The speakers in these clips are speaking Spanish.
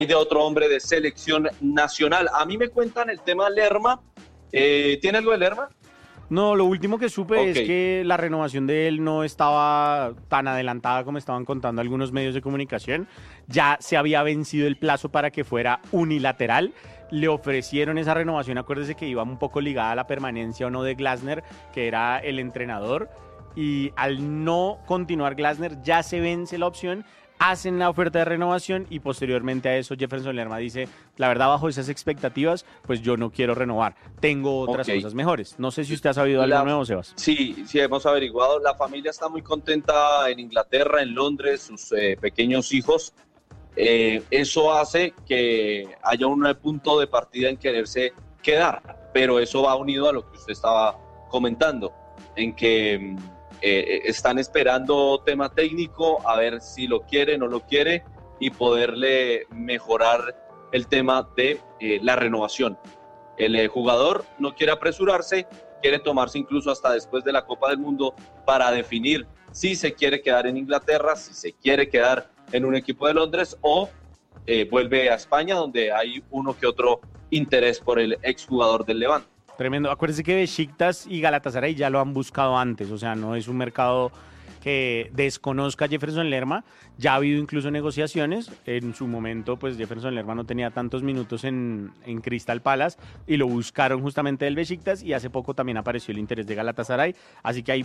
de otro hombre de selección nacional. A mí me cuentan el tema Lerma. ¿Tiene algo de Lerma? No, lo último que supe Ok. es que la renovación de él no estaba tan adelantada como estaban contando algunos medios de comunicación. Ya se había vencido el plazo para que fuera unilateral. Le ofrecieron esa renovación, acuérdese que iba un poco ligada a la permanencia o no de Glasner, que era el entrenador. Y al no continuar Glasner, ya se vence la opción, hacen la oferta de renovación y posteriormente a eso Jefferson Lerma dice, la verdad bajo esas expectativas, pues yo no quiero renovar, tengo otras Ok. cosas mejores. No sé si usted ha sabido algo La, nuevo, Sebas. sí, sí, hemos averiguado. La familia está muy contenta en Inglaterra, en Londres, sus pequeños hijos. Eso hace que haya un punto de partida en quererse quedar, pero eso va unido a lo que usted estaba comentando, en que están esperando tema técnico, a ver si lo quiere, no lo quiere, y poderle mejorar el tema de la renovación. El jugador no quiere apresurarse, quiere tomarse incluso hasta después de la Copa del Mundo para definir si se quiere quedar en Inglaterra, si se quiere quedar en un equipo de Londres o vuelve a España, donde hay uno que otro interés por el exjugador del Levante. Tremendo. Acuérdese que Besiktas y Galatasaray ya lo han buscado antes, o sea, no es un mercado que desconozca a Jefferson Lerma. Ya ha habido incluso negociaciones. En su momento, pues Jefferson Lerma no tenía tantos minutos en Crystal Palace y lo buscaron justamente del Besiktas y hace poco también apareció el interés de Galatasaray. Así que hay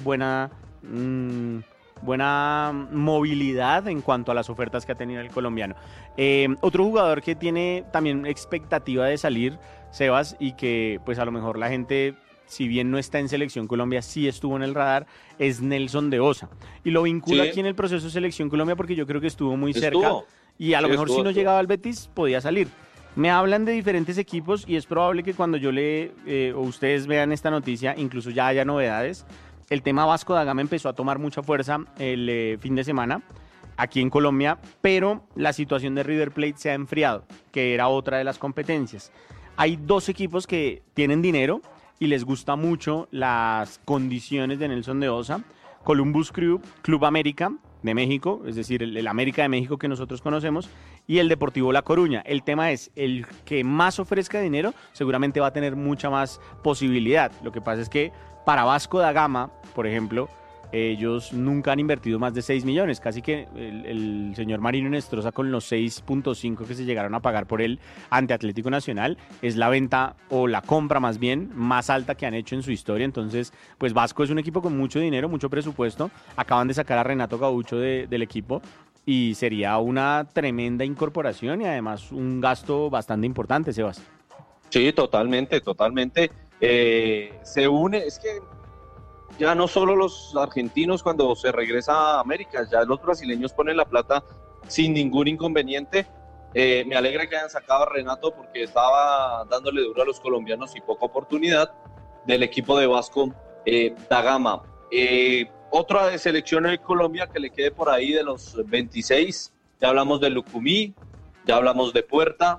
buena movilidad en cuanto a las ofertas que ha tenido el colombiano. Otro jugador que tiene también expectativa de salir, Sebas, y que pues a lo mejor la gente, si bien no está en Selección Colombia, sí estuvo en el radar, es Nelson de Osa. Y lo vinculo aquí Sí, en el proceso de Selección Colombia porque yo creo que estuvo muy cerca estuvo, y a lo sí, mejor si no estuvo. llegaba al Betis podía salir. Me hablan de diferentes equipos y es probable que cuando yo o ustedes vean esta noticia, incluso ya haya novedades. El tema Vasco da Gama empezó a tomar mucha fuerza el fin de semana aquí en Colombia, pero la situación de River Plate se ha enfriado, que era otra de las competencias. Hay dos equipos que tienen dinero y les gusta mucho las condiciones de Nelson de Osa. Columbus Crew, Club América de México, es decir, el América de México que nosotros conocemos, y el Deportivo La Coruña. El tema es, el que más ofrezca dinero seguramente va a tener mucha más posibilidad. Lo que pasa es que para Vasco da Gama, por ejemplo, ellos nunca han invertido más de 6 millones, casi que el señor Marino Nestroza con los 6.5 que se llegaron a pagar por él ante Atlético Nacional, es la venta o la compra más bien más alta que han hecho en su historia. Entonces, pues Vasco es un equipo con mucho dinero, mucho presupuesto, acaban de sacar a Renato Gaucho del equipo y sería una tremenda incorporación y además un gasto bastante importante, Sebas. Sí, totalmente, totalmente. Se une, es que ya no solo los argentinos cuando se regresa a América, ya los brasileños ponen la plata sin ningún inconveniente. Me alegra que hayan sacado a Renato porque estaba dándole duro a los colombianos y poca oportunidad del equipo de Vasco da Gama. Otra de selección de Colombia que le quede por ahí de los 26, ya hablamos de Lucumí, ya hablamos de Puerta,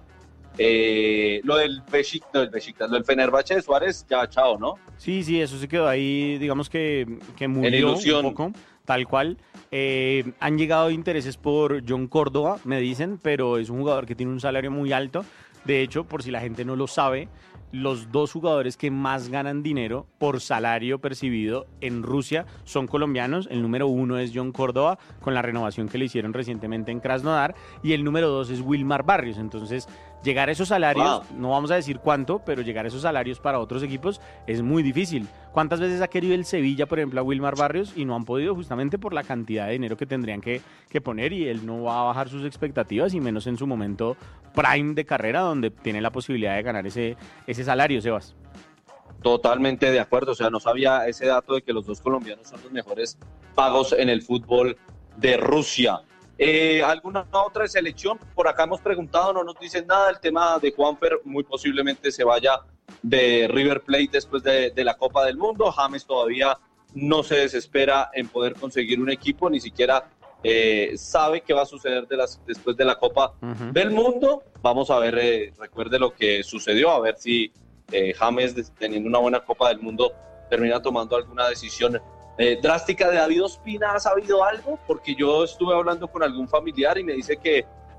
lo del Fenerbahce de Suárez, ya chao, ¿no? Sí, sí, eso se quedó ahí, digamos que En murió un ilusión. poco, tal cual. Han llegado intereses por John Córdoba, me dicen, pero es un jugador que tiene un salario muy alto. De hecho, por si la gente no lo sabe, los dos jugadores que más ganan dinero por salario percibido en Rusia son colombianos. El número uno es John Córdoba, con la renovación que le hicieron recientemente en Krasnodar, y el número dos es Wilmar Barrios. Entonces, llegar a esos salarios, Wow. no vamos a decir cuánto, pero llegar a esos salarios para otros equipos es muy difícil. ¿Cuántas veces ha querido el Sevilla, por ejemplo, a Wilmar Barrios y no han podido justamente por la cantidad de dinero que tendrían que poner y él no va a bajar sus expectativas y menos en su momento prime de carrera donde tiene la posibilidad de ganar ese salario, Sebas? Totalmente de acuerdo, o sea, no sabía ese dato de que los dos colombianos son los mejores pagos en el fútbol de Rusia. ¿Alguna otra selección? Por acá hemos preguntado, no nos dicen nada. El tema de Juanfer muy posiblemente se vaya de River Plate después de la Copa del Mundo. James todavía no se desespera en poder conseguir un equipo, ni siquiera sabe qué va a suceder después de la Copa Uh-huh. del Mundo. Vamos a ver, recuerde lo que sucedió, a ver si James, teniendo una buena Copa del Mundo, termina tomando alguna decisión drástica. ¿De David Ospina ha sabido algo? Porque yo estuve hablando con algún familiar y me dice que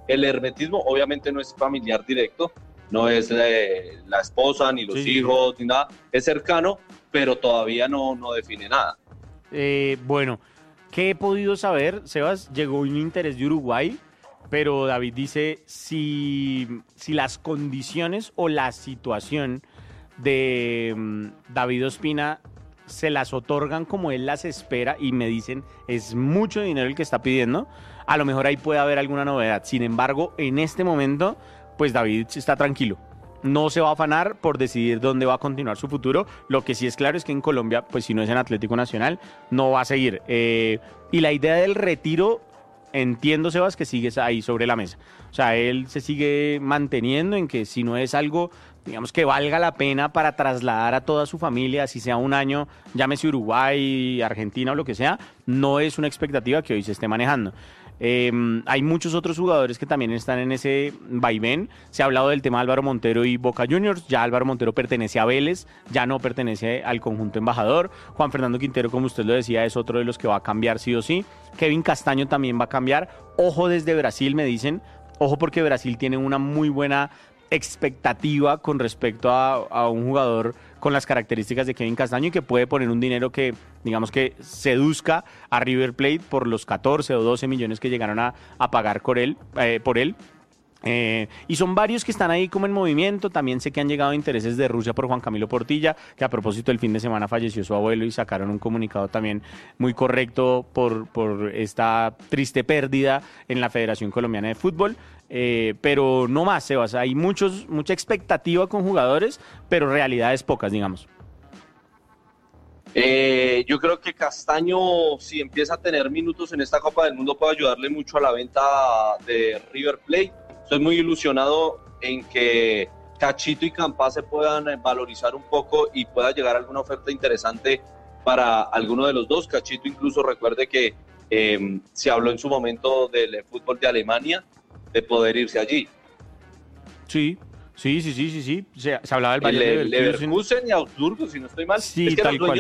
el hermetismo. Obviamente no es familiar directo, no es la esposa, ni los hijos, ni nada, es cercano, pero todavía no define nada. Bueno, ¿qué he podido saber, Sebas? Llegó un interés de Uruguay, pero David dice si las condiciones o la situación de David Ospina se las otorgan como él las espera y me dicen es mucho dinero el que está pidiendo, a lo mejor ahí puede haber alguna novedad. Sin embargo, en este momento, pues David está tranquilo. No se va a afanar por decidir dónde va a continuar su futuro. Lo que sí es claro es que en Colombia, pues si no es en Atlético Nacional, no va a seguir. Y la idea del retiro, entiendo, Sebas, que sigue ahí sobre la mesa. O sea, él se sigue manteniendo en que si no es algo, digamos, que valga la pena para trasladar a toda su familia, si sea un año, llámese Uruguay, Argentina o lo que sea, no es una expectativa que hoy se esté manejando. Hay muchos otros jugadores que también están en ese vaivén. Se ha hablado del tema de Álvaro Montero y Boca Juniors. Ya Álvaro Montero pertenece a Vélez, ya no pertenece al conjunto embajador. Juan Fernando Quintero, como usted lo decía, es otro de los que va a cambiar sí o sí. Kevin Castaño también va a cambiar. Ojo desde Brasil, me dicen. Ojo porque Brasil tiene una muy buena expectativa con respecto a un jugador con las características de Kevin Castaño y que puede poner un dinero que, digamos, que seduzca a River Plate por los 14 o 12 millones que llegaron a pagar por él. Y son varios que están ahí como en movimiento. También sé que han llegado intereses de Rusia por Juan Camilo Portilla, que a propósito el fin de semana falleció su abuelo y sacaron un comunicado también muy correcto por esta triste pérdida en la Federación Colombiana de Fútbol. Pero no más, Sebas, hay mucha expectativa con jugadores, pero realidades pocas, digamos. Yo creo que Castaño, si empieza a tener minutos en esta Copa del Mundo, puede ayudarle mucho a la venta de River Plate. Estoy muy ilusionado en que Cachito y Campás se puedan valorizar un poco y pueda llegar alguna oferta interesante para alguno de los dos. Cachito incluso recuerde que se habló en su momento del fútbol de Alemania, de poder irse allí. Sí. Se hablaba del Bayern Leverkusen y Augsburgo, si no estoy mal. Sí, es que tal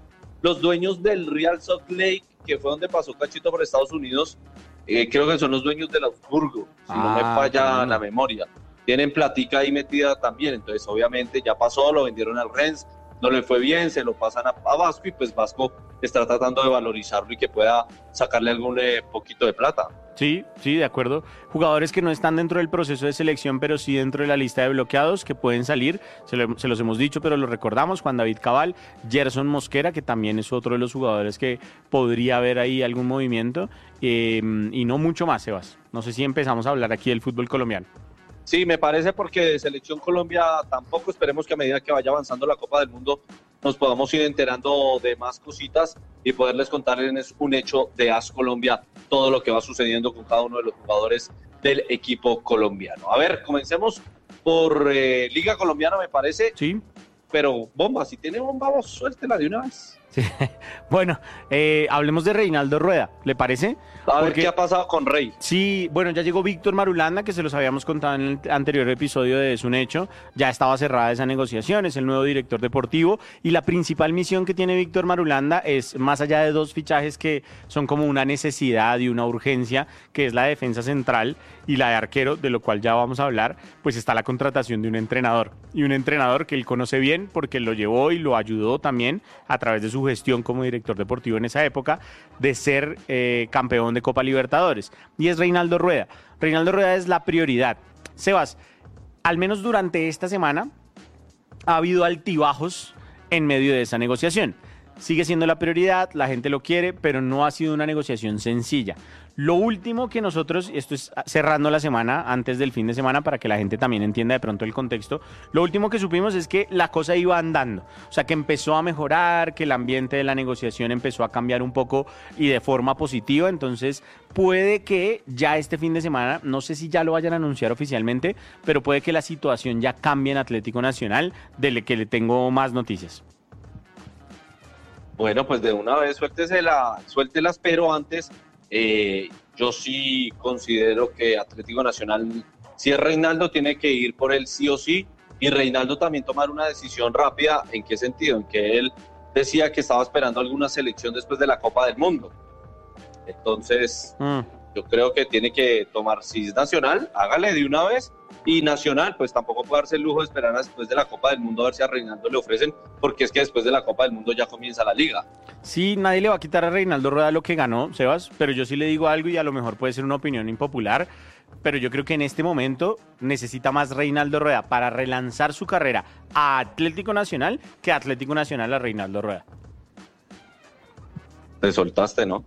los dueños del Real Salt Lake, que fue donde pasó Cachito por Estados Unidos, creo que son los dueños del Augsburgo, si no me falla la memoria. Tienen platica ahí metida también, entonces obviamente ya pasó, lo vendieron al Rennes, no le fue bien, se lo pasan a Vasco y pues Vasco está tratando de valorizarlo y que pueda sacarle algún poquito de plata. Sí, de acuerdo. Jugadores que no están dentro del proceso de selección, pero sí dentro de la lista de bloqueados que pueden salir, se los hemos dicho, pero lo recordamos, Juan David Cabal, Gerson Mosquera, que también es otro de los jugadores que podría haber ahí algún movimiento, y no mucho más, Sebas. No sé si empezamos a hablar aquí del fútbol colombiano. Sí, me parece porque de Selección Colombia tampoco. Esperemos que a medida que vaya avanzando la Copa del Mundo nos podamos ir enterando de más cositas y poderles contarles un hecho de AS Colombia, todo lo que va sucediendo con cada uno de los jugadores del equipo colombiano. A ver, comencemos por Liga Colombiana, me parece. Sí. Pero bomba, si tiene bomba, vos suéltela de una vez. Sí. Bueno, hablemos de Reinaldo Rueda, ¿le parece? A ver qué ha pasado con Rey. Sí, bueno, ya llegó Víctor Marulanda, que se los habíamos contado en el anterior episodio de Es un Hecho. Ya estaba cerrada esa negociación, es el nuevo director deportivo. Y la principal misión que tiene Víctor Marulanda es, más allá de dos fichajes que son como una necesidad y una urgencia, que es la defensa central y la de arquero, de lo cual ya vamos a hablar, pues está la contratación de un entrenador. Y un entrenador que él conoce bien porque lo llevó y lo ayudó también a través de su gestión como director deportivo en esa época, de ser campeón de Copa Libertadores. Y es Reinaldo Rueda. Reinaldo Rueda es la prioridad. Sebas, al menos durante esta semana ha habido altibajos en medio de esa negociación. Sigue siendo la prioridad, la gente lo quiere, pero no ha sido una negociación sencilla. Lo último que nosotros, esto es cerrando la semana, antes del fin de semana, para que la gente también entienda de pronto el contexto, lo último que supimos es que la cosa iba andando, o sea, que empezó a mejorar, que el ambiente de la negociación empezó a cambiar un poco y de forma positiva. Entonces puede que ya este fin de semana, no sé si ya lo vayan a anunciar oficialmente, pero puede que la situación ya cambie en Atlético Nacional, de que le tengo más noticias. Bueno, pues de una vez suéltelas, pero antes yo sí considero que Atlético Nacional, si es Reinaldo, tiene que ir por él sí o sí, y Reinaldo también tomar una decisión rápida. ¿En qué sentido? En que él decía que estaba esperando alguna selección después de la Copa del Mundo. Entonces, Yo creo que tiene que tomar, si es Nacional, hágale de una vez. Y Nacional, pues tampoco puede darse el lujo de esperar después de la Copa del Mundo a ver si a Reinaldo le ofrecen, porque es que después de la Copa del Mundo ya comienza la Liga. Sí, nadie le va a quitar a Reinaldo Rueda lo que ganó, Sebas, pero yo sí le digo algo y a lo mejor puede ser una opinión impopular, pero yo creo que en este momento necesita más Reinaldo Rueda para relanzar su carrera a Atlético Nacional que Atlético Nacional a Reinaldo Rueda. Te soltaste, ¿no?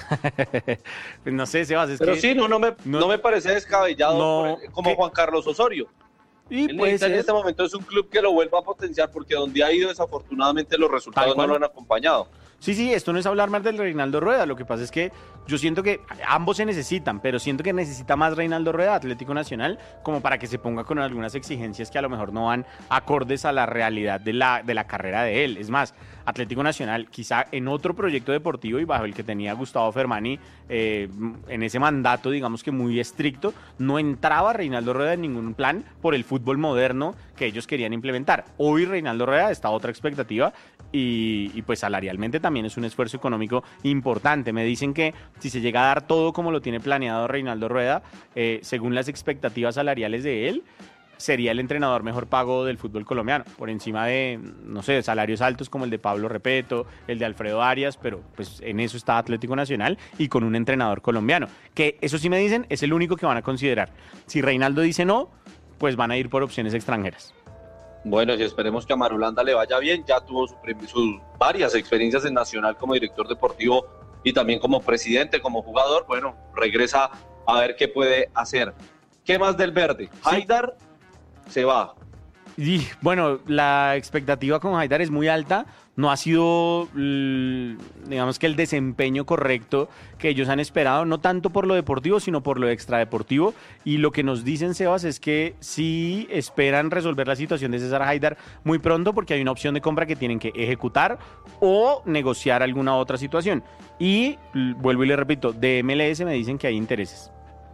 Pues no sé, Sebas, es pero que... sí, no me parece descabellado como Juan Carlos Osorio. Y Él puede ser. en este momento es un club que lo vuelva a potenciar, porque donde ha ido desafortunadamente los resultados no lo han acompañado. Sí, esto no es hablar más del Reinaldo Rueda, lo que pasa es que yo siento que ambos se necesitan, pero siento que necesita más Reinaldo Rueda, Atlético Nacional, como para que se ponga con algunas exigencias que a lo mejor no van acordes a la realidad de la carrera de él. Es más, Atlético Nacional, quizá en otro proyecto deportivo y bajo el que tenía Gustavo Fermani, en ese mandato, digamos que muy estricto, no entraba Reinaldo Rueda en ningún plan por el fútbol moderno que ellos querían implementar. Hoy Reinaldo Rueda está a otra expectativa y pues salarialmente también es un esfuerzo económico importante. Me dicen que si se llega a dar todo como lo tiene planeado Reinaldo Rueda, según las expectativas salariales de él, sería el entrenador mejor pago del fútbol colombiano, por encima de, no sé, salarios altos como el de Pablo Repeto, el de Alfredo Arias, pero pues en eso está Atlético Nacional y con un entrenador colombiano, que eso sí me dicen es el único que van a considerar. Si Reinaldo dice no, pues van a ir por opciones extranjeras. Bueno, y esperemos que a Marulanda le vaya bien. Ya tuvo sus varias experiencias en Nacional como director deportivo y también como presidente, como jugador. Bueno, regresa a ver qué puede hacer. ¿Qué más del verde? Haidar se va. Y bueno, la expectativa con Haidar es muy alta. No ha sido, digamos que el desempeño correcto que ellos han esperado, no tanto por lo deportivo, sino por lo extradeportivo. Y lo que nos dicen, Sebas, es que sí esperan resolver la situación de César Haidar muy pronto, porque hay una opción de compra que tienen que ejecutar o negociar alguna otra situación. Y vuelvo y le repito, de MLS me dicen que hay intereses.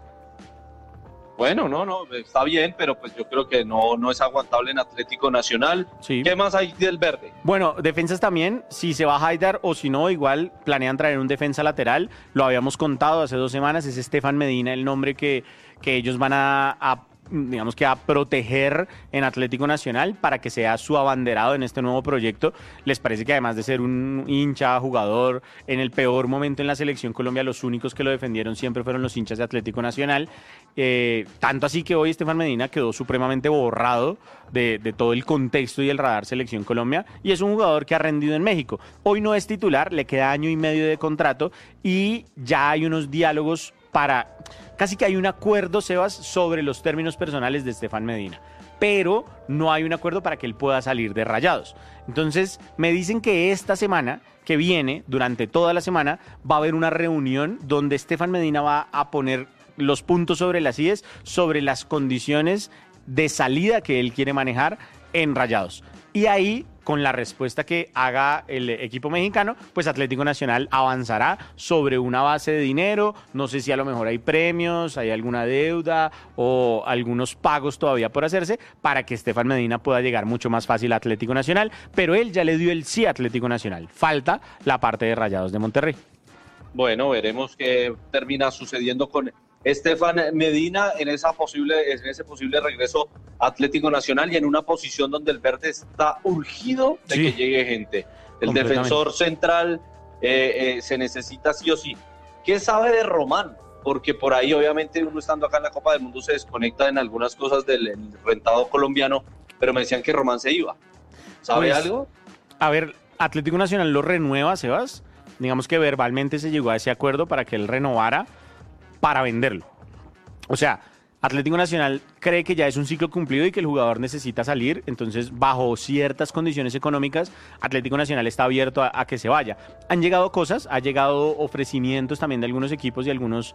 Bueno, no, está bien, pero pues yo creo que no es aguantable en Atlético Nacional. Sí. ¿Qué más hay del verde? Bueno, defensas también, si se va a Haidar o si no, igual planean traer un defensa lateral. Lo habíamos contado hace 2 semanas, es Estefan Medina el nombre que ellos van a digamos que a proteger en Atlético Nacional para que sea su abanderado en este nuevo proyecto. Les parece que además de ser un hincha, jugador, en el peor momento en la selección Colombia, los únicos que lo defendieron siempre fueron los hinchas de Atlético Nacional. Tanto así que hoy Estefan Medina quedó supremamente borrado de todo el contexto y el radar Selección Colombia, y es un jugador que ha rendido en México. Hoy no es titular, le queda 1 año y medio de contrato y ya hay unos diálogos para... Casi que hay un acuerdo, Sebas, sobre los términos personales de Estefan Medina, pero no hay un acuerdo para que él pueda salir de Rayados. Entonces, me dicen que esta semana que viene, durante toda la semana, va a haber una reunión donde Estefan Medina va a poner los puntos sobre las IES, sobre las condiciones de salida que él quiere manejar en Rayados. Y ahí, con la respuesta que haga el equipo mexicano, pues Atlético Nacional avanzará sobre una base de dinero. No sé si a lo mejor hay premios, hay alguna deuda o algunos pagos todavía por hacerse para que Estefan Medina pueda llegar mucho más fácil a Atlético Nacional, pero él ya le dio el sí a Atlético Nacional. Falta la parte de Rayados de Monterrey. Bueno, veremos qué termina sucediendo con Estefan Medina en ese posible regreso a Atlético Nacional y en una posición donde el verde está urgido de que llegue gente. El defensor central se necesita sí o sí. ¿Qué sabe de Román? Porque por ahí obviamente uno estando acá en la Copa del Mundo se desconecta en algunas cosas del rentado colombiano, pero me decían que Román se iba. ¿Sabe algo? A ver, Atlético Nacional lo renueva, Sebas. Digamos que verbalmente se llegó a ese acuerdo para que él renovara para venderlo. O sea, Atlético Nacional cree que ya es un ciclo cumplido y que el jugador necesita salir, entonces bajo ciertas condiciones económicas Atlético Nacional está abierto a que se vaya. Han llegado cosas, ha llegado ofrecimientos también de algunos equipos y algunos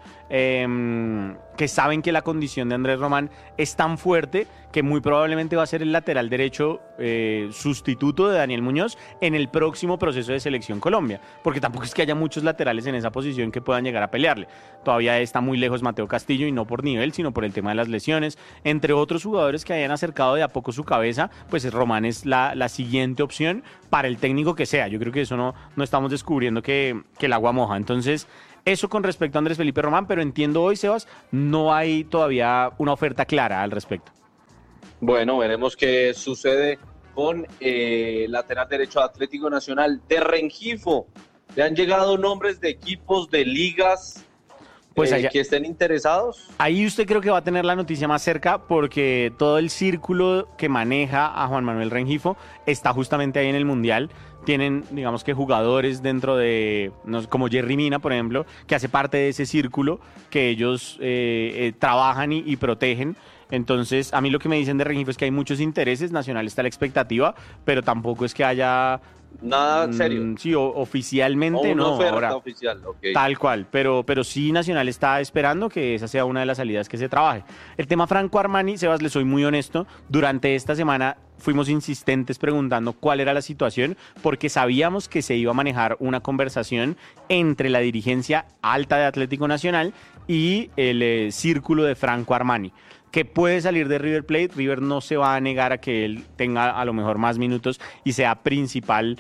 que saben que la condición de Andrés Román es tan fuerte que muy probablemente va a ser el lateral derecho sustituto de Daniel Muñoz en el próximo proceso de Selección Colombia, porque tampoco es que haya muchos laterales en esa posición que puedan llegar a pelearle. Todavía está muy lejos Mateo Castillo y no por nivel, sino por el tema de las lesiones, entre otros jugadores que hayan acercado de a poco su cabeza, pues Román es la siguiente opción para el técnico que sea. Yo creo que eso no estamos descubriendo que el agua moja. Entonces, eso con respecto a Andrés Felipe Román, pero entiendo hoy, Sebas, no hay todavía una oferta clara al respecto. Bueno, veremos qué sucede con lateral derecho de Atlético Nacional de Rengifo. ¿Le han llegado nombres de equipos, de ligas Pues que estén interesados? Ahí usted creo que va a tener la noticia más cerca porque todo el círculo que maneja a Juan Manuel Rengifo está justamente ahí en el Mundial. Tienen, digamos que jugadores dentro de, como Jerry Mina, por ejemplo, que hace parte de ese círculo que ellos trabajan y protegen. Entonces, a mí lo que me dicen de Rengifo es que hay muchos intereses, Nacional está a la expectativa, pero tampoco es que haya... Nada serio. Sí, oficialmente o una no. oferta Ahora, oficial, okay. Tal cual, pero sí Nacional está esperando que esa sea una de las salidas que se trabaje. El tema Franco Armani, Sebas, le soy muy honesto, durante esta semana fuimos insistentes preguntando cuál era la situación, porque sabíamos que se iba a manejar una conversación entre la dirigencia alta de Atlético Nacional y el círculo de Franco Armani, que puede salir de River Plate. River no se va a negar a que él tenga a lo mejor más minutos y sea principal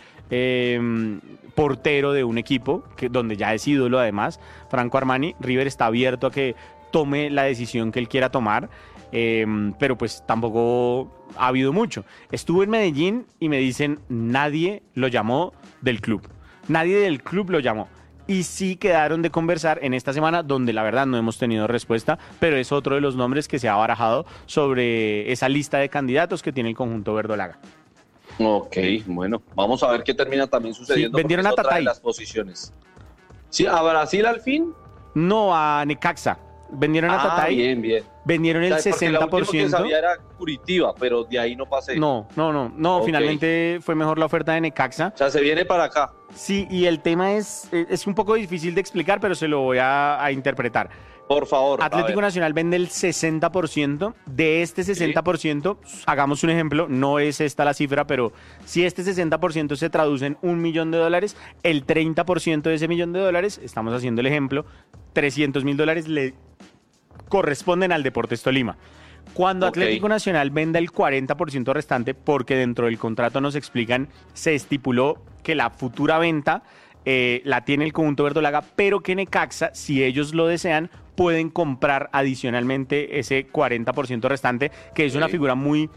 portero de un equipo, donde ya es ídolo además, Franco Armani. River está abierto a que tome la decisión que él quiera tomar, pero pues tampoco ha habido mucho. Estuve en Medellín y me dicen, nadie lo llamó del club. Nadie del club lo llamó. Y sí quedaron de conversar en esta semana, donde la verdad no hemos tenido respuesta, pero es otro de los nombres que se ha barajado sobre esa lista de candidatos que tiene el conjunto verdolaga. Ok, bueno, vamos a ver qué termina también sucediendo. Sí, vendieron a Tatay. Las posiciones. Sí, a Brasil al fin. No, a Necaxa. Vendieron a Tatay. Bien. Vendieron el 60%. La última que sabía era Curitiba, pero de ahí no pasé. No, okay. Finalmente fue mejor la oferta de Necaxa. O sea, se viene para acá. Sí, y el tema es un poco difícil de explicar, pero se lo voy a interpretar. Por favor. Atlético Nacional vende el 60%. De este 60%, sí. Hagamos un ejemplo, no es esta la cifra, pero si este 60% se traduce en $1 millón, el 30% de ese $1 millón, estamos haciendo el ejemplo, $300,000 le corresponden al Deportes Tolima. Cuando Atlético Nacional venda el 40% restante, porque dentro del contrato nos explican, se estipuló que la futura venta la tiene el conjunto verdolaga, pero que Necaxa, si ellos lo desean, pueden comprar adicionalmente ese 40% restante, que es una figura muy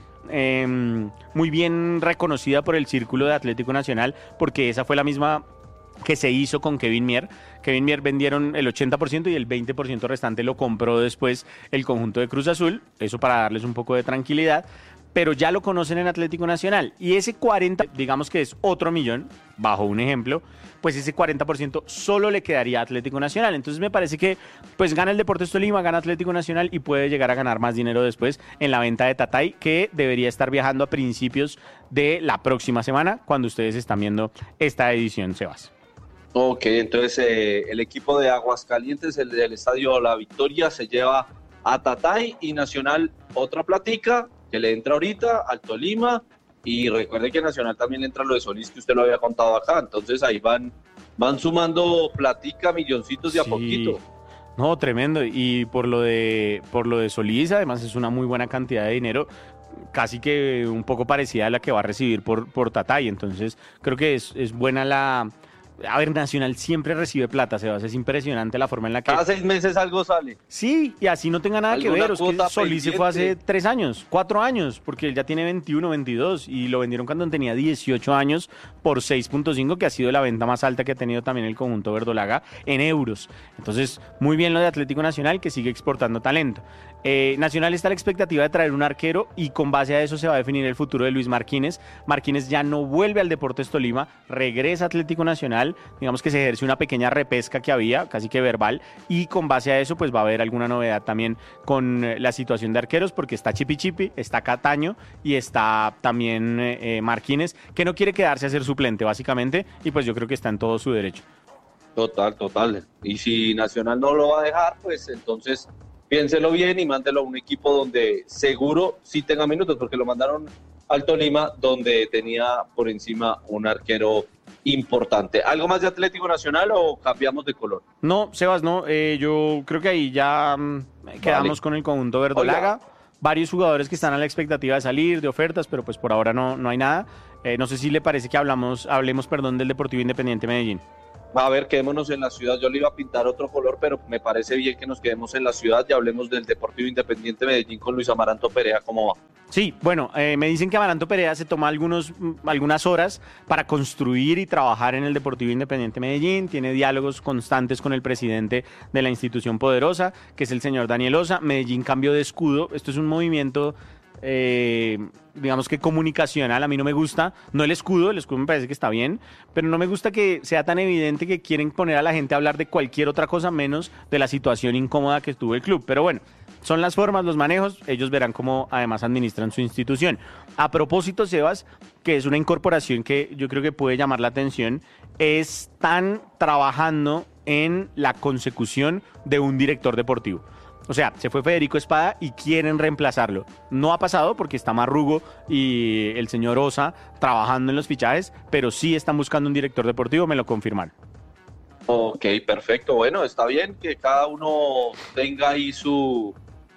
bien reconocida por el círculo de Atlético Nacional, porque esa fue la misma que se hizo con Kevin Mier. Kevin Mier vendieron el 80% y el 20% restante lo compró después el conjunto de Cruz Azul, eso para darles un poco de tranquilidad, pero ya lo conocen en Atlético Nacional, y ese 40%, digamos que es otro millón, bajo un ejemplo, pues ese 40% solo le quedaría a Atlético Nacional. Entonces me parece que pues gana el Deportes Tolima, gana Atlético Nacional y puede llegar a ganar más dinero después en la venta de Tatay, que debería estar viajando a principios de la próxima semana, cuando ustedes están viendo esta edición, Sebas. Ok, entonces el equipo de Aguascalientes, el del Estadio La Victoria, se lleva a Tatay, y Nacional otra platica que le entra ahorita al Tolima, y recuerde que Nacional también le entra lo de Solís, que usted lo había contado acá. Entonces ahí van sumando platica, milloncitos de a poquito. No, tremendo. Y por lo de Solís, además es una muy buena cantidad de dinero, casi que un poco parecida a la que va a recibir por Tatay. Entonces creo que es buena la... A ver, Nacional siempre recibe plata, Sebas. Es impresionante la forma en la que... Cada 6 meses algo sale. Sí, y así no tenga nada que ver. Es que Solís se fue hace 3 años, 4 años, porque él ya tiene 21, 22, y lo vendieron cuando tenía 18 años por 6.5, que ha sido la venta más alta que ha tenido también el conjunto verdolaga en euros. Entonces, muy bien lo de Atlético Nacional, que sigue exportando talento. Nacional está a la expectativa de traer un arquero, y con base a eso se va a definir el futuro de Luis Marquínez. Marquínez ya no vuelve al Deportes Tolima, regresa a Atlético Nacional. Digamos que se ejerce una pequeña repesca que había, casi que verbal, y con base a eso pues va a haber alguna novedad también con la situación de arqueros, porque está Chipi, está Cataño y está también Marquínez, que no quiere quedarse a ser suplente básicamente, y pues yo creo que está en todo su derecho. Total. Y si Nacional no lo va a dejar, pues entonces piénselo bien y mándelo a un equipo donde seguro sí tenga minutos, porque lo mandaron al Tolima, donde tenía por encima un arquero importante. ¿Algo más de Atlético Nacional o cambiamos de color? No, Sebas, no. Yo creo que ahí ya quedamos con el conjunto verdolaga. Oiga. Varios jugadores que están a la expectativa de salir, de ofertas, pero pues por ahora no hay nada. No sé si le parece que hablemos, del Deportivo Independiente Medellín. A ver, quedémonos en la ciudad. Yo le iba a pintar otro color, pero me parece bien que nos quedemos en la ciudad y hablemos del Deportivo Independiente Medellín con Luis Amaranto Perea. ¿Cómo va? Sí, bueno, me dicen que Amaranto Perea se toma algunas horas para construir y trabajar en el Deportivo Independiente Medellín. Tiene diálogos constantes con el presidente de la institución poderosa, que es el señor Daniel Osa. Medellín cambió de escudo. Esto es un movimiento, digamos que comunicacional. A mí no me gusta, no el escudo me parece que está bien, pero no me gusta que sea tan evidente que quieren poner a la gente a hablar de cualquier otra cosa menos de la situación incómoda que estuvo el club. Pero bueno, son las formas, los manejos, ellos verán cómo además administran su institución. A propósito, Sebas, que es una incorporación que yo creo que puede llamar la atención, están trabajando en la consecución de un director deportivo. O sea, se fue Federico Espada y quieren reemplazarlo. No ha pasado porque está Marrugo y el señor Osa trabajando en los fichajes, pero sí están buscando un director deportivo, me lo confirmaron. Ok, perfecto. Bueno, está bien que cada uno tenga ahí su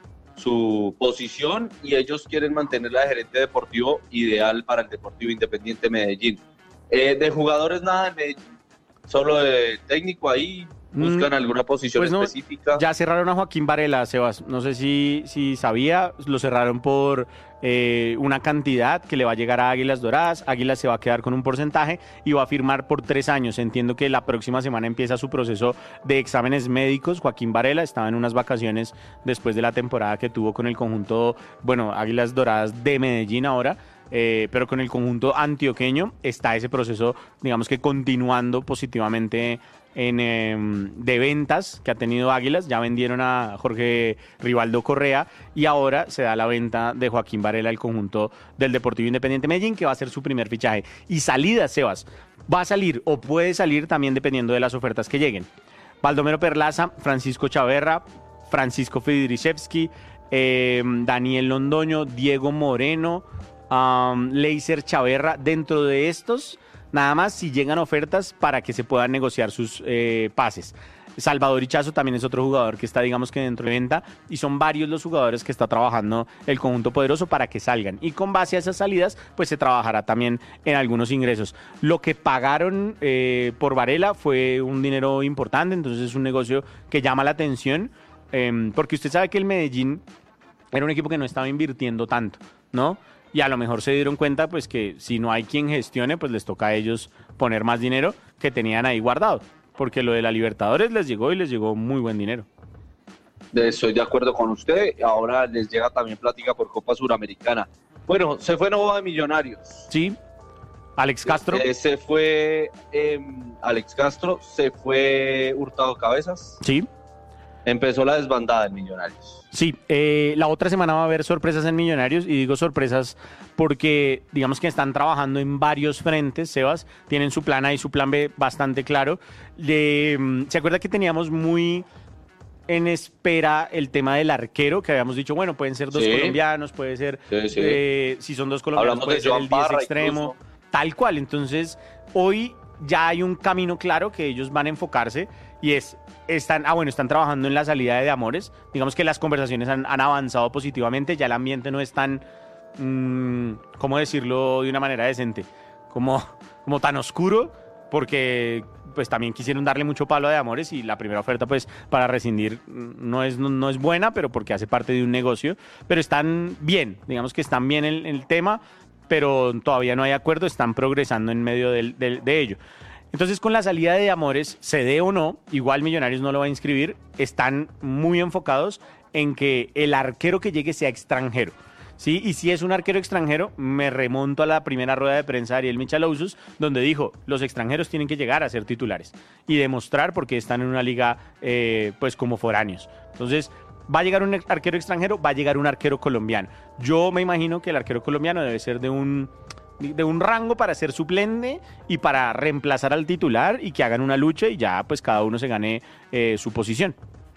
posición y ellos quieren mantenerla de gerente deportivo ideal para el Deportivo Independiente Medellín. De jugadores nada de Medellín, solo de técnico ahí. ¿Buscan alguna posición pues no, específica? Ya cerraron a Joaquín Varela, Sebas. No sé si sabía, lo cerraron por una cantidad que le va a llegar a Águilas Doradas. Águilas se va a quedar con un porcentaje y va a firmar por 3 años. Entiendo que la próxima semana empieza su proceso de exámenes médicos. Joaquín Varela estaba en unas vacaciones después de la temporada que tuvo con el conjunto, Águilas Doradas de Medellín ahora. Pero con el conjunto antioqueño está ese proceso, digamos que continuando positivamente de ventas que ha tenido Águilas. Ya vendieron a Jorge Rivaldo Correa y ahora se da la venta de Joaquín Varela al conjunto del Deportivo Independiente Medellín, que va a ser su primer fichaje. Y salida, Sebas, va a salir o puede salir también dependiendo de las ofertas que lleguen. Baldomero Perlaza, Francisco Chaverra, Francisco Fidriszewski, Daniel Londoño, Diego Moreno, Leiser Chaverra. Dentro de estos, nada más si llegan ofertas para que se puedan negociar sus pases. Salvador Ichazo también es otro jugador que está, digamos que dentro de venta, y son varios los jugadores que está trabajando el conjunto poderoso para que salgan, y con base a esas salidas pues se trabajará también en algunos ingresos. Lo que pagaron por Varela fue un dinero importante, entonces es un negocio que llama la atención, porque usted sabe que el Medellín era un equipo que no estaba invirtiendo tanto, ¿no? Y a lo mejor se dieron cuenta pues que si no hay quien gestione, pues les toca a ellos poner más dinero que tenían ahí guardado, porque lo de la Libertadores les llegó muy buen dinero. Estoy de acuerdo con usted. Ahora les llega también plática por Copa Suramericana. Bueno, se fue Nova de Millonarios. Sí, Alex Castro. Se fue Alex Castro, se fue Hurtado Cabezas. Sí. Empezó la desbandada en Millonarios. Sí, la otra semana va a haber sorpresas en Millonarios, y digo sorpresas porque digamos que están trabajando en varios frentes, Sebas, tienen su plan A y su plan B bastante claro. ¿Se acuerda que teníamos muy en espera el tema del arquero, que habíamos dicho, bueno, pueden ser dos colombianos, puede ser, si son dos colombianos, hablamos puede ser el 10 extremo, incluso. Tal cual. Entonces, hoy ya hay un camino claro que ellos van a enfocarse, y están trabajando en la salida de Amores. Digamos que las conversaciones han avanzado positivamente, ya el ambiente no es tan, ¿cómo decirlo de una manera decente? Como tan oscuro, porque pues también quisieron darle mucho palo a de Amores, y la primera oferta pues para rescindir no es buena, pero porque hace parte de un negocio. Pero están bien, digamos que están bien en el tema, pero todavía no hay acuerdo, están progresando en medio de ello. Entonces, con la salida de Amores, se dé o no, igual Millonarios no lo va a inscribir, están muy enfocados en que el arquero que llegue sea extranjero, ¿sí? Y si es un arquero extranjero, me remonto a la primera rueda de prensa de Ariel Michalousos, donde dijo, los extranjeros tienen que llegar a ser titulares y demostrar porque están en una liga pues como foráneos. Entonces, va a llegar un arquero extranjero, va a llegar un arquero colombiano. Yo me imagino que el arquero colombiano debe ser de un rango para ser suplente y para reemplazar al titular, y que hagan una lucha y ya pues cada uno se gane su posición.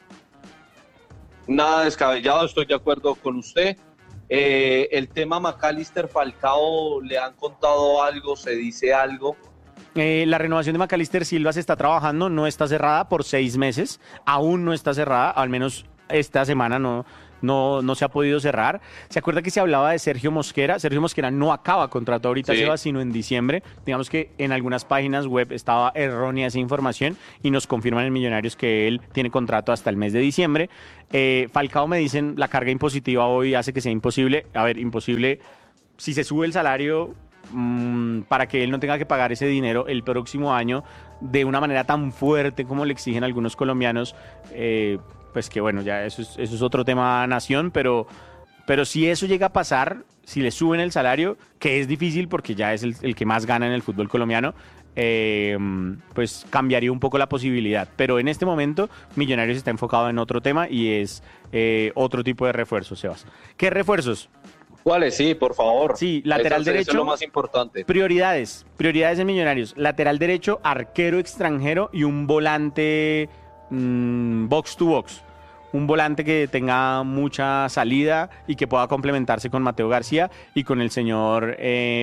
Nada descabellado, estoy de acuerdo con usted. El tema McAllister Falcao, ¿le han contado algo? ¿Se dice algo? La renovación de Macalister Silva se está trabajando, no está cerrada por 6 meses, aún no está cerrada, al menos esta semana no se ha podido cerrar. ¿Se acuerda que se hablaba de Sergio Mosquera? Sergio Mosquera no acaba contrato ahorita, Sí. Sebas, sino en diciembre. Digamos que en algunas páginas web estaba errónea esa información y nos confirman en Millonarios que él tiene contrato hasta el mes de diciembre. Falcao, me dicen, la carga impositiva hoy hace que sea imposible. A ver, imposible si se sube el salario para que él no tenga que pagar ese dinero el próximo año de una manera tan fuerte como le exigen algunos colombianos, pues que bueno, ya eso es otro tema nación, pero si eso llega a pasar, si le suben el salario, que es difícil porque ya es el que más gana en el fútbol colombiano, pues cambiaría un poco la posibilidad. Pero en este momento Millonarios está enfocado en otro tema y es otro tipo de refuerzos, Sebas. ¿Qué refuerzos? ¿Cuáles? Sí, por favor. Sí, lateral Eso derecho. es lo más importante. Prioridades en Millonarios. Lateral derecho, arquero extranjero y un volante box to box. Un volante que tenga mucha salida y que pueda complementarse con Mateo García y con el señor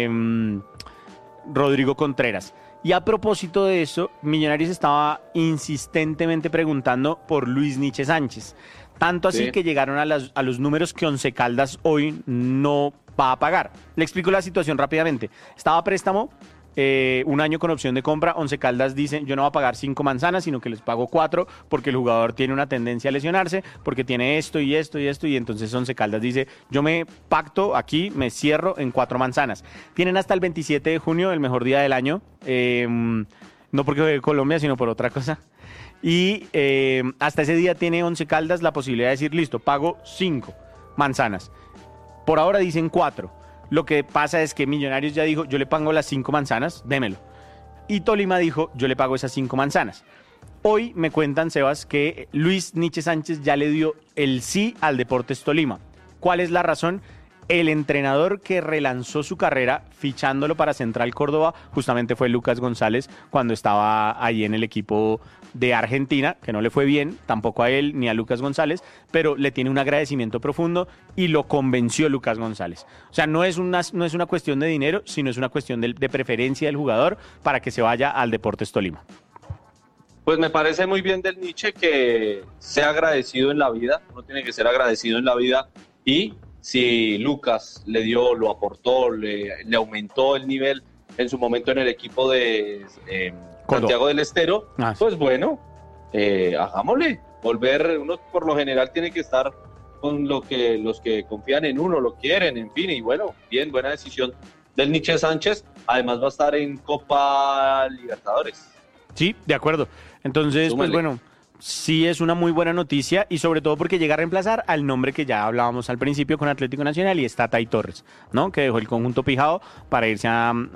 Rodrigo Contreras. Y a propósito de eso, Millonarios estaba insistentemente preguntando por Luis Nietzsche Sánchez. Tanto así Sí. que llegaron a los números que Once Caldas hoy no va a pagar. Le explico la situación rápidamente. Estaba a préstamo, un año con opción de compra. Once Caldas dice, yo no voy a pagar 5 manzanas, sino que les pago 4 porque el jugador tiene una tendencia a lesionarse, porque tiene esto y esto y esto, y entonces Once Caldas dice, yo me pacto aquí, me cierro en 4 manzanas. Tienen hasta el 27 de junio, el mejor día del año, no porque juegue Colombia, sino por otra cosa. Y hasta ese día tiene Once Caldas la posibilidad de decir, listo, pago 5 manzanas. Por ahora dicen 4. Lo que pasa es que Millonarios ya dijo, yo le pago las 5 manzanas, démelo. Y Tolima dijo, yo le pago esas 5 manzanas. Hoy me cuentan, Sebas, que Luis Nietzsche Sánchez ya le dio el sí al Deportes Tolima. ¿Cuál es la razón? El entrenador que relanzó su carrera fichándolo para Central Córdoba justamente fue Lucas González cuando estaba ahí en el equipo de Argentina, que no le fue bien, tampoco a él ni a Lucas González, pero le tiene un agradecimiento profundo y lo convenció Lucas González. O sea, no es una cuestión de dinero, sino es una cuestión de preferencia del jugador para que se vaya al Deportes Tolima. Pues me parece muy bien del Nietzsche que sea agradecido en la vida, uno tiene que ser agradecido en la vida, y si Lucas le dio, lo aportó, le aumentó el nivel en su momento en el equipo de Santiago del Estero, Sí. pues bueno, hagámosle. Volver, uno por lo general tiene que estar con los que confían en uno, lo quieren, en fin, y bueno, bien, buena decisión del Nietzsche Sánchez. Además va a estar en Copa Libertadores. Sí, de acuerdo. Entonces, Súmale. pues bueno, sí es una muy buena noticia y sobre todo porque llega a reemplazar al nombre que ya hablábamos al principio con Atlético Nacional y está Tai Torres, ¿no? Que dejó el conjunto pijado para irse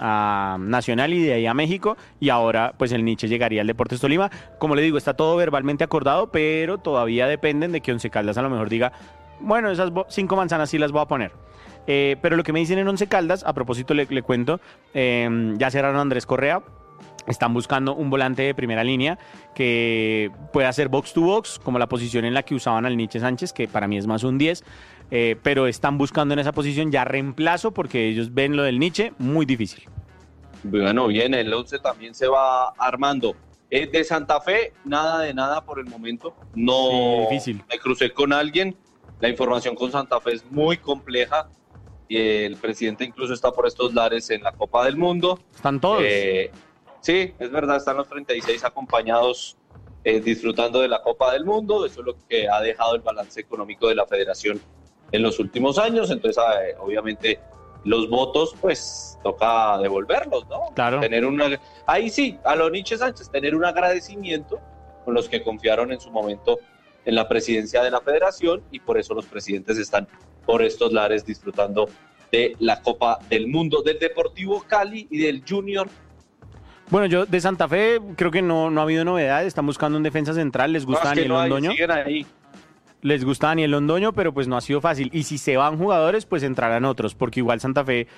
a Nacional y de ahí a México, y ahora pues el Nietzsche llegaría al Deportes Tolima. Como le digo, está todo verbalmente acordado, pero todavía dependen de que Once Caldas a lo mejor diga, bueno, esas 5 manzanas sí las voy a poner. Pero lo que me dicen en Once Caldas, a propósito le cuento, ya cerraron a Andrés Correa. Están buscando un volante de primera línea que pueda hacer box to box, como la posición en la que usaban al Nietzsche Sánchez, que para mí es más un 10, pero están buscando en esa posición ya reemplazo porque ellos ven lo del Nietzsche muy difícil. Bueno, bien, el 11 también se va armando. De Santa Fe, nada de nada por el momento. No Sí, difícil. me crucé con alguien. La información con Santa Fe es muy compleja. Y el presidente incluso está por estos lares en la Copa del Mundo. Están todos. Sí, es verdad, están los 36 acompañados disfrutando de la Copa del Mundo. Eso es lo que ha dejado el balance económico de la federación en los últimos años. Entonces, obviamente, los votos, pues, toca devolverlos, ¿no? Claro. Ahí sí, a lo Nietzsche Sánchez, tener un agradecimiento con los que confiaron en su momento en la presidencia de la federación, y por eso los presidentes están por estos lares disfrutando de la Copa del Mundo, del Deportivo Cali y del Junior. Bueno, yo de Santa Fe creo que no ha habido novedades. Están buscando un defensa central. Les gusta Daniel Londoño. Siguen ahí. Les gusta Daniel Londoño, pero pues no ha sido fácil. Y si se van jugadores, pues entrarán otros, porque igual Santa Fe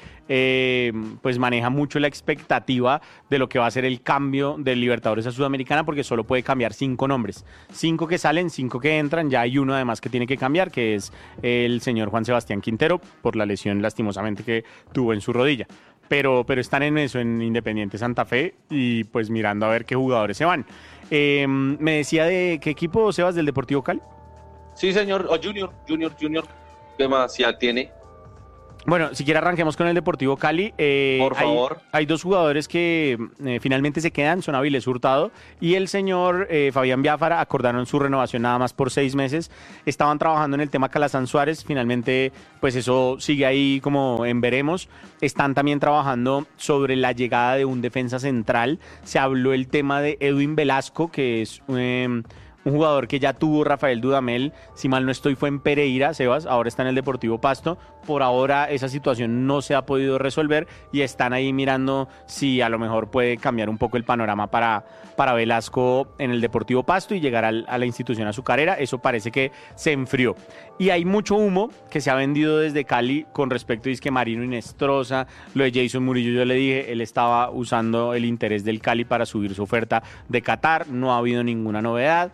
pues maneja mucho la expectativa de lo que va a ser el cambio de Libertadores a Sudamericana, porque solo puede cambiar 5 nombres. 5 que salen, 5 que entran. Ya hay uno además que tiene que cambiar, que es el señor Juan Sebastián Quintero, por la lesión lastimosamente que tuvo en su rodilla. pero están en eso, en Independiente Santa Fe, y pues mirando a ver qué jugadores se van. Me decía de qué equipo, Sebas, del Deportivo Cali. Sí, señor. O Junior. ¿Qué más ya tiene? Bueno, si quiere arranquemos con el Deportivo Cali. Por favor. Hay dos jugadores que finalmente se quedan, son Avilés Hurtado y el señor Fabián Biafara. Acordaron su renovación nada más por 6 meses. Estaban trabajando en el tema Calazán Suárez, finalmente pues eso sigue ahí como en veremos. Están también trabajando sobre la llegada de un defensa central. Se habló el tema de Edwin Velasco, que es un jugador que ya tuvo Rafael Dudamel, si mal no estoy, fue en Pereira, Sebas, ahora está en el Deportivo Pasto. Por ahora esa situación no se ha podido resolver y están ahí mirando si a lo mejor puede cambiar un poco el panorama para Velasco en el Deportivo Pasto y llegar a la institución azucarera. Eso parece que se enfrió. Y hay mucho humo que se ha vendido desde Cali con respecto a Isque Marino Inestrosa, lo de Jason Murillo, yo le dije, él estaba usando el interés del Cali para subir su oferta de Qatar, no ha habido ninguna novedad.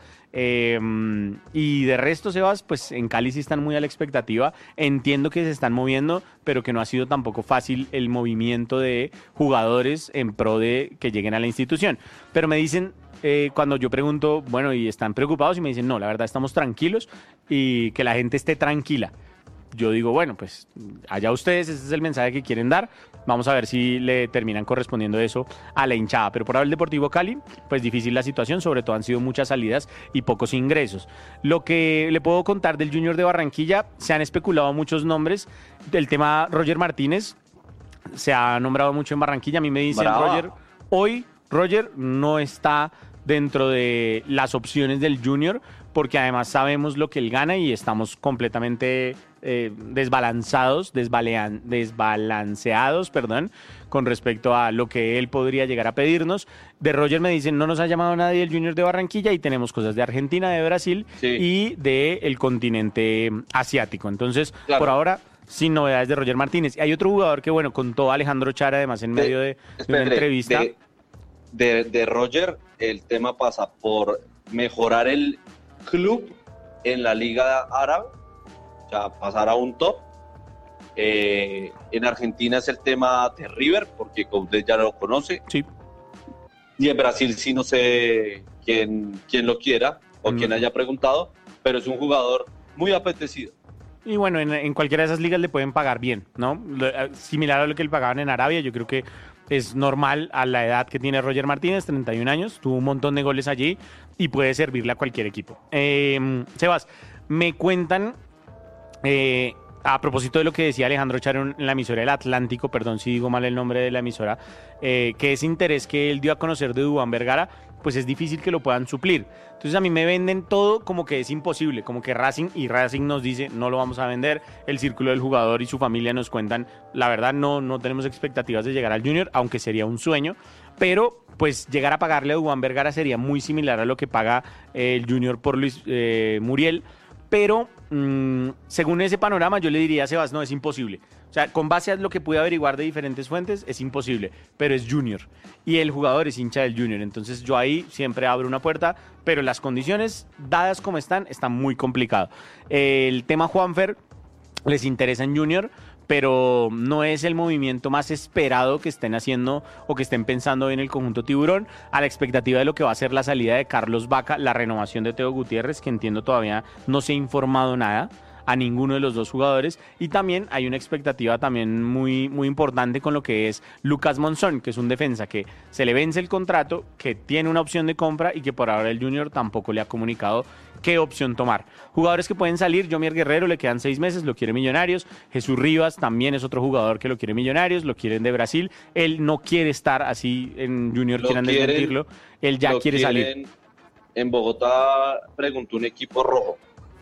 Y de resto, Sebas, pues en Cali sí están muy a la expectativa. Entiendo que se están moviendo, pero que no ha sido tampoco fácil el movimiento de jugadores en pro de que lleguen a la institución. Pero me dicen, cuando yo pregunto, bueno, ¿y están preocupados? Y me dicen, no, la verdad estamos tranquilos y que la gente esté tranquila. Yo digo, bueno, pues allá ustedes, ese es el mensaje que quieren dar. Vamos a ver si le terminan correspondiendo eso a la hinchada. Pero por ahora el Deportivo Cali, pues difícil la situación, sobre todo han sido muchas salidas y pocos ingresos. Lo que le puedo contar del Junior de Barranquilla, se han especulado muchos nombres. El tema Roger Martínez se ha nombrado mucho en Barranquilla. A mí me dicen, Roger no está dentro de las opciones del Junior, porque además sabemos lo que él gana y estamos completamente desbalanceados, con respecto a lo que él podría llegar a pedirnos. De Roger me dicen, no nos ha llamado nadie del Junior de Barranquilla y tenemos cosas de Argentina, de Brasil y del continente asiático. Entonces, claro, por ahora, sin novedades de Roger Martínez. Y hay otro jugador que, bueno, contó Alejandro Chara, además, en medio de una entrevista. De Roger, el tema pasa por mejorar el club en la Liga Árabe, o sea, pasar a un top. En Argentina es el tema de River, porque usted ya lo conoce. Sí. Y en Brasil sí no sé quién lo quiera o quién haya preguntado, pero es un jugador muy apetecido. Y bueno, en cualquiera de esas ligas le pueden pagar bien, ¿no? Similar a lo que le pagaban en Arabia, yo creo que es normal a la edad que tiene Roger Martínez, 31 años, tuvo un montón de goles allí y puede servirle a cualquier equipo. Sebas, me cuentan, a propósito de lo que decía Alejandro Charo en la emisora del Atlántico, perdón si digo mal el nombre de la emisora, que ese interés que él dio a conocer de Duván Vergara, pues es difícil que lo puedan suplir. Entonces a mí me venden todo como que es imposible, como que Racing nos dice no lo vamos a vender, el círculo del jugador y su familia nos cuentan, la verdad no tenemos expectativas de llegar al Junior, aunque sería un sueño, pero pues llegar a pagarle a Duván Vergara sería muy similar a lo que paga el Junior por Luis Muriel, pero según ese panorama yo le diría a Sebas, no, es imposible. O sea, con base a lo que pude averiguar de diferentes fuentes, es imposible, pero es Junior. Y el jugador es hincha del Junior, entonces yo ahí siempre abro una puerta, pero las condiciones dadas como están muy complicado. El tema Juanfer les interesa en Junior, pero no es el movimiento más esperado que estén haciendo o que estén pensando en el conjunto Tiburón, a la expectativa de lo que va a ser la salida de Carlos Vaca, la renovación de Teo Gutiérrez, que entiendo todavía no se ha informado nada a ninguno de los dos jugadores, y también hay una expectativa también muy importante con lo que es Lucas Monzón, que es un defensa que se le vence el contrato, que tiene una opción de compra y que por ahora el Junior tampoco le ha comunicado qué opción tomar. Jugadores que pueden salir, Yomier Guerrero le quedan 6 meses, lo quiere Millonarios. Jesús Rivas también es otro jugador que lo quiere Millonarios, lo quieren de Brasil. Él no quiere estar así en Junior, quieran desmentirlo. Él ya quiere salir. En Bogotá preguntó un equipo rojo.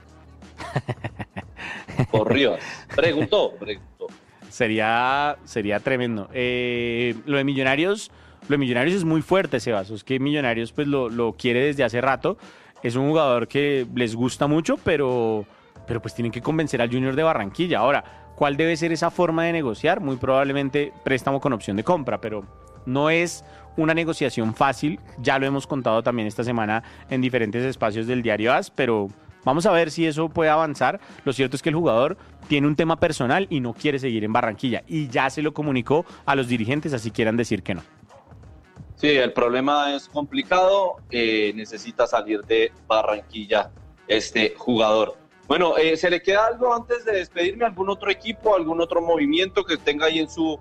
Por Rivas. Preguntó. Sería tremendo. Lo de Millonarios es muy fuerte, Sebas. Es que Millonarios pues lo quiere desde hace rato. Es un jugador que les gusta mucho, pero pues tienen que convencer al Junior de Barranquilla. Ahora, ¿cuál debe ser esa forma de negociar? Muy probablemente préstamo con opción de compra, pero no es una negociación fácil. Ya lo hemos contado también esta semana en diferentes espacios del diario AS, pero Vamos a ver si eso puede avanzar. Lo cierto es que el jugador tiene un tema personal y no quiere seguir en Barranquilla. Y ya se lo comunicó a los dirigentes, así quieran decir que no. Sí, el problema es complicado. Necesita salir de Barranquilla este jugador. Bueno, ¿se le queda algo antes de despedirme? ¿Algún otro equipo, algún otro movimiento que tenga ahí en su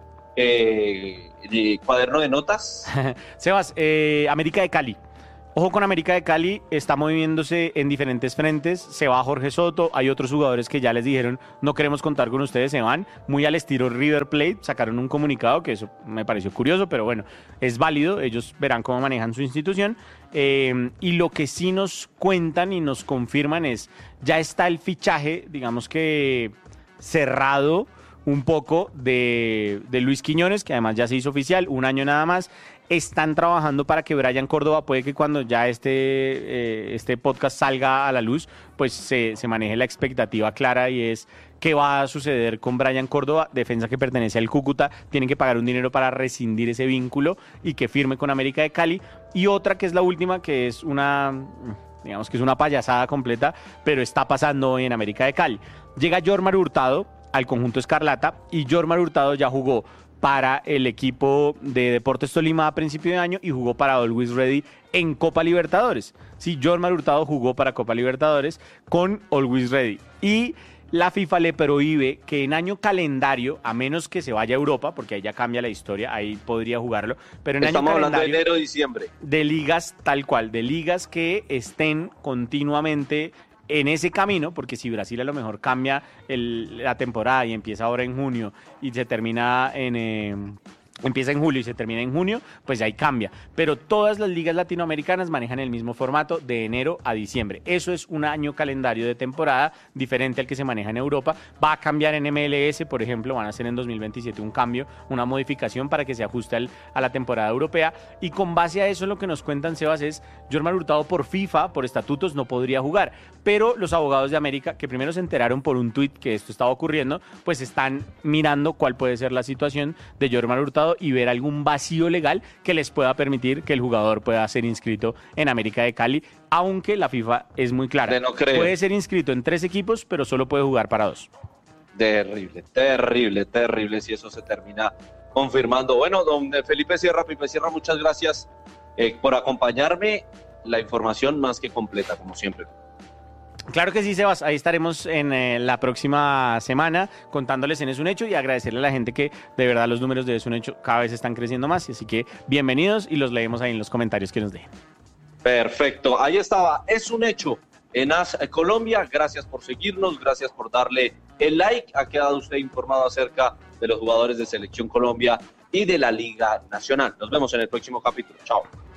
cuaderno de notas? Sebas, América de Cali. Ojo con América de Cali, está moviéndose en diferentes frentes, se va Jorge Soto, hay otros jugadores que ya les dijeron no queremos contar con ustedes, se van, muy al estilo River Plate, sacaron un comunicado que eso me pareció curioso, pero bueno, es válido, ellos verán cómo manejan su institución, y lo que sí nos cuentan y nos confirman es, ya está el fichaje, digamos que cerrado un poco de Luis Quiñones, que además ya se hizo oficial, un año nada más. Están trabajando para que Bryan Córdoba, puede que cuando ya este podcast salga a la luz, pues se maneje la expectativa clara y es qué va a suceder con Bryan Córdoba, defensa que pertenece al Cúcuta, tienen que pagar un dinero para rescindir ese vínculo y que firme con América de Cali. Y otra que es la última, que es digamos que es una payasada completa, pero está pasando hoy en América de Cali. Llega Jormar Hurtado al conjunto Escarlata y Jormar Hurtado ya jugó para el equipo de Deportes Tolima a principio de año y jugó para Always Ready en Copa Libertadores. Sí, Jormar Hurtado jugó para Copa Libertadores con Always Ready. Y la FIFA le prohíbe que en año calendario, a menos que se vaya a Europa, porque ahí ya cambia la historia, ahí podría jugarlo, pero en Estamos año hablando calendario, de enero-diciembre. De ligas tal cual, de ligas que estén continuamente en ese camino, porque si Brasil a lo mejor cambia la temporada y empieza ahora en junio y se termina empieza en julio y se termina en junio, pues ahí cambia. Pero todas las ligas latinoamericanas manejan el mismo formato de enero a diciembre. Eso es un año calendario de temporada diferente al que se maneja en Europa. Va a cambiar en MLS, por ejemplo, van a hacer en 2027 un cambio, una modificación para que se ajuste a la temporada europea. Y con base a eso lo que nos cuentan, Sebas, es Jormar Hurtado por FIFA, por estatutos, no podría jugar. Pero los abogados de América, que primero se enteraron por un tuit que esto estaba ocurriendo, pues están mirando cuál puede ser la situación de Jormar Hurtado y ver algún vacío legal que les pueda permitir que el jugador pueda ser inscrito en América de Cali, aunque la FIFA es muy clara. No puede ser inscrito en 3 equipos, pero solo puede jugar para 2. Terrible si eso se termina confirmando. Bueno, don Felipe Sierra, muchas gracias por acompañarme. La información más que completa, como siempre. Claro que sí, Sebas, ahí estaremos en la próxima semana contándoles en Es un Hecho y agradecerle a la gente que de verdad los números de Es un Hecho cada vez están creciendo más, así que bienvenidos y los leemos ahí en los comentarios que nos dejen. Perfecto, ahí estaba, Es un Hecho en AS Colombia. Gracias por seguirnos, gracias por darle el like. Ha quedado usted informado acerca de los jugadores de Selección Colombia y de la Liga Nacional. Nos vemos en el próximo capítulo. Chao.